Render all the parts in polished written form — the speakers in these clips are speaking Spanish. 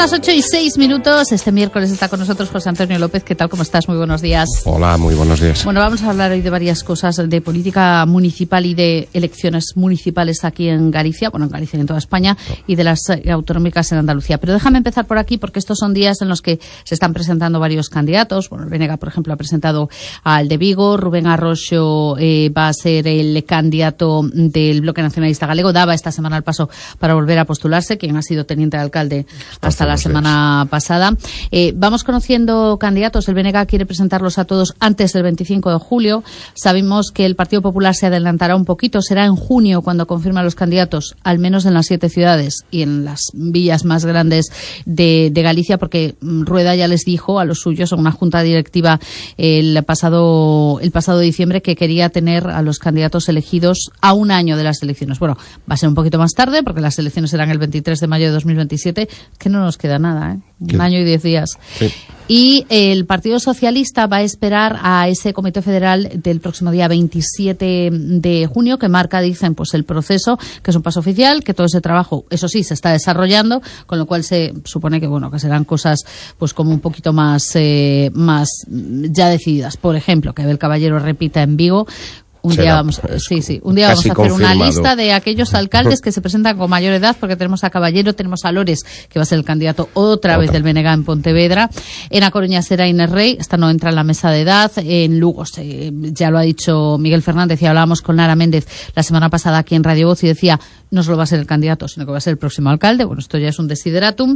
las 8:06. Este miércoles está con nosotros José Antonio López. ¿Qué tal? ¿Cómo estás? Muy buenos días. Hola, muy buenos días. Bueno, vamos a hablar hoy de varias cosas, de política municipal y de elecciones municipales aquí en Galicia, bueno, en Galicia y en toda España, y de las autonómicas en Andalucía. Pero déjame empezar por aquí, porque estos son días en los que se están presentando varios candidatos. Bueno, el BNG, por ejemplo, ha presentado al de Vigo. Rubén Arroxo va a ser el candidato del Bloque Nacionalista Galego. Daba esta semana el paso para volver a postularse, quien ha sido teniente de alcalde hasta la semana pasada. Vamos conociendo candidatos. El BNG quiere presentarlos a todos antes del 25 de julio. Sabemos que el Partido Popular se adelantará un poquito. Será en junio cuando confirma los candidatos, al menos en las 7 ciudades y en las villas más grandes de Galicia, porque Rueda ya les dijo a los suyos en una junta directiva el pasado diciembre que quería tener a los candidatos elegidos a un año de las elecciones. Bueno, va a ser un poquito más tarde porque las elecciones serán el 23 de mayo de 2027, que no nos queda nada, un año y 10 días. Sí. Y el Partido Socialista va a esperar a ese Comité Federal del próximo día 27 de junio, que marca, dicen, pues el proceso, que es un paso oficial, que todo ese trabajo, eso sí, se está desarrollando, con lo cual se supone que, bueno, que serán cosas pues como un poquito más ya decididas. Por ejemplo, que Abel Caballero repita en Vigo. Un día vamos a hacer una lista de aquellos alcaldes que se presentan con mayor edad, porque tenemos a Caballero, tenemos a Lores, que va a ser el candidato otra vez del BNG en Pontevedra. En A Coruña será Inés Rey, esta no entra en la mesa de edad. En Lugo, ya lo ha dicho Miguel Fernández, y hablábamos con Lara Méndez la semana pasada aquí en Radio Voz, y decía, no solo va a ser el candidato, sino que va a ser el próximo alcalde. Bueno, esto ya es un desideratum.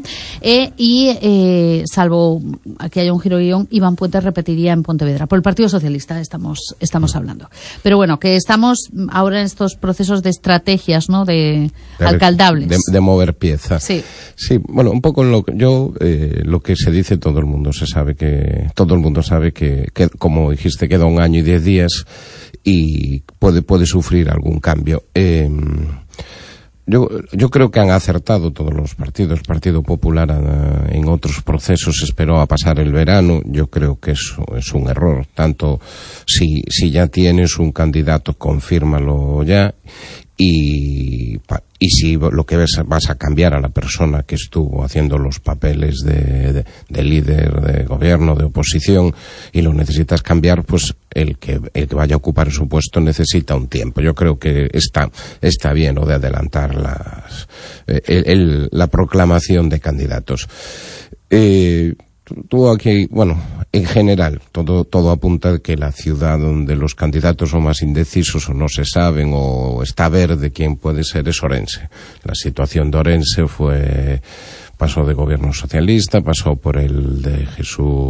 Salvo que haya un giro guión, Iván Puente repetiría en Pontevedra. Por el Partido Socialista estamos hablando. Pero bueno, que estamos ahora en estos procesos de estrategias, ¿no?, de alcaldables. De mover piezas. Sí, bueno, un poco lo que se dice, todo el mundo sabe que, como dijiste, queda un año y 10 días y puede sufrir algún cambio. Yo creo que han acertado todos los partidos. El Partido Popular en otros procesos esperó a pasar el verano. Yo creo que eso es un error. Tanto si ya tienes un candidato, confírmalo ya. Y si lo que vas a cambiar a la persona que estuvo haciendo los papeles de líder de gobierno, de oposición, y lo necesitas cambiar, pues el que vaya a ocupar su puesto necesita un tiempo. Yo creo que está bien lo de adelantar la proclamación de candidatos. Tú aquí, bueno, en general, todo apunta a que la ciudad donde los candidatos son más indecisos o no se saben o está verde quién puede ser es Orense. La situación de Orense pasó de gobierno socialista, pasó por el de Jesús